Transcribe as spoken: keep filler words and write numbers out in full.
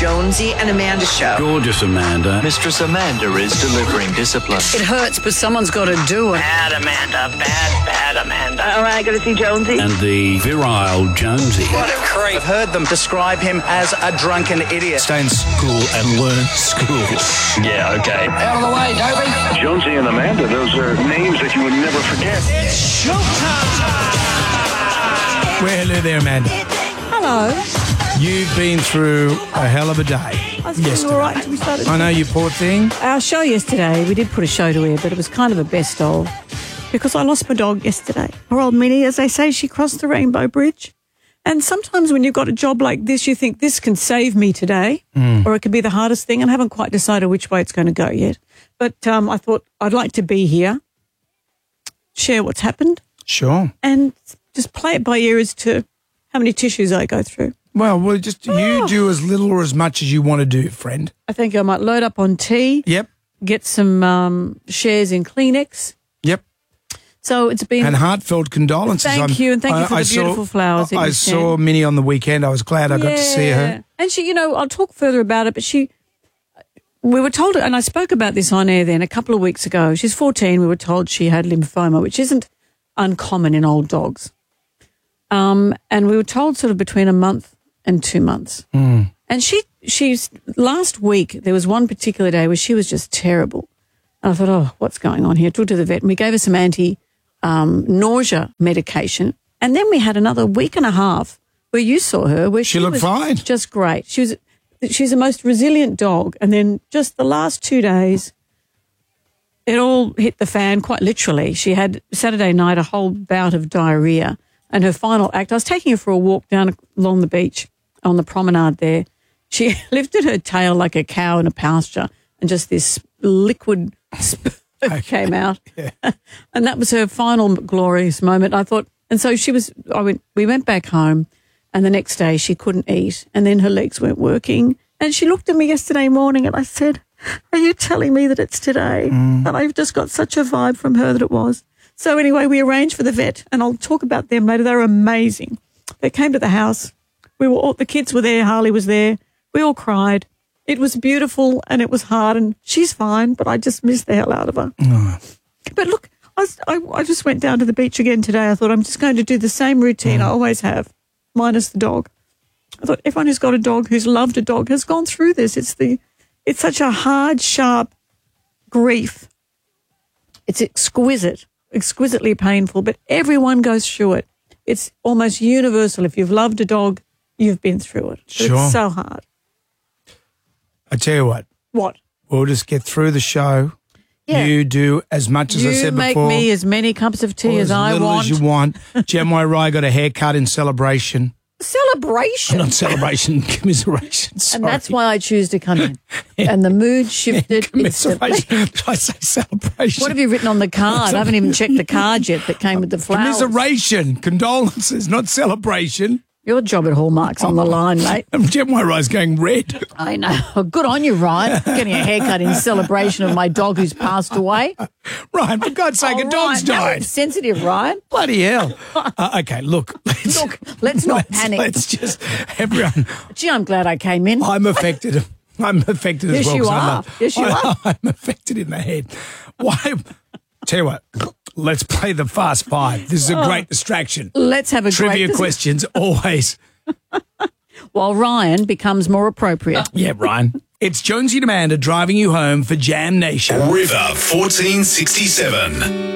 Jonesy and Amanda Show. Gorgeous Amanda. Mistress Amanda is delivering discipline. It hurts, but someone's got to do it. Bad Amanda, bad, bad Amanda. All right, going to see Jonesy. And the virile Jonesy. What a creep. I've heard them describe him as a drunken idiot. Stay in school and learn school. Yeah, okay. Out of the way, Dobie. Jonesy and Amanda, those are names that you would never forget. It's showtime! Well, hello there, Amanda. Hello. You've been through a hell of a day. I was feeling all right until we started. I know, you poor thing. Our show yesterday, we did put a show to air, but it was kind of a best of because I lost my dog yesterday. Poor old Minnie, as they say, she crossed the Rainbow Bridge. And sometimes when you've got a job like this, you think this can save me today, mm. or it could be the hardest thing, and I haven't quite decided which way it's going to go yet. But um, I thought I'd like to be here, share what's happened. Sure. And just play it by ear as to how many tissues I go through. Well, well, just oh. you do as little or as much as you want to do, friend. I think I might load up on tea. Yep. Get some um, shares in Kleenex. Yep. So it's been... And heartfelt condolences. Thank I'm, you, and thank I, you for I the beautiful saw, flowers. I, I saw Minnie on the weekend. I was glad I yeah. got to see her. And she, you know, I'll talk further about it, but she... We were told, and I spoke about this on air then a couple of weeks ago. She's fourteen. We were told she had lymphoma, which isn't uncommon in old dogs. Um, and we were told sort of between a month and two months. Mm. And she, she's, last week, there was one particular day where she was just terrible. And I thought, oh, what's going on here? Took her to the vet, and we gave her some anti um, nausea medication. And then we had another week and a half where you saw her, where she, she looked was fine. Just great. She was, she's the most resilient dog. And then just the last two days, it all hit the fan, quite literally. She had Saturday night a whole bout of diarrhea. And her final act, I was taking her for a walk down along the beach on the promenade there. She lifted her tail like a cow in a pasture, and just this liquid okay. came out. Yeah. And that was her final glorious moment. I thought, and so she was, I went, we went back home, and the next day she couldn't eat, and then her legs weren't working. And she looked at me yesterday morning, and I said, are you telling me that it's today? Mm. And I've just got such a vibe from her that it was. So anyway, we arranged for the vet, and I'll talk about them later. They were amazing. They came to the house. We were all, the kids were there. Harley was there. We all cried. It was beautiful, and it was hard, and she's fine, but I just missed the hell out of her. Oh. But look, I, was, I, I just went down to the beach again today. I thought I'm just going to do the same routine mm. I always have, minus the dog. I thought everyone who's got a dog, who's loved a dog, has gone through this. It's the, it's such a hard, sharp grief. It's exquisite. Exquisitely painful, but everyone goes through it. It's almost universal. If you've loved a dog, you've been through it. But sure. It's so hard. I tell you what. What? We'll just get through the show. Yeah. You do as much as you I said before. You make me as many cups of tea as, as I want. As little as you want. Jem Rye got a haircut in celebration. Celebration? Not celebration, commiseration. Sorry. And that's why I choose to come in. Yeah. And the mood shifted yeah, instantly. Did I say celebration? What have you written on the card? I haven't even checked the card yet that came with the flowers. Commiseration, condolences, not celebration. Your job at Hallmark's on the line, mate. Jem Rye's going red. I know. Good on you, Ryan. Getting a haircut in celebration of my dog who's passed away. Ryan, for God's sake, oh, a dog's Ryan, died. That's sensitive, Ryan. Bloody hell. Uh, okay, look. Let's, look, let's not let's, panic. Let's just, everyone. Gee, I'm glad I came in. I'm affected. I'm affected as yes, well. You are. Love, yes, you I, are. I'm affected in the head. Why? Tell you what. Let's play the Fast Five. This is a great distraction. Let's have a Trivia great... questions, always. While Ryan becomes more appropriate. Yeah, Ryan. It's Jonesy and Amanda driving you home for Jam Nation. River fourteen sixty-seven.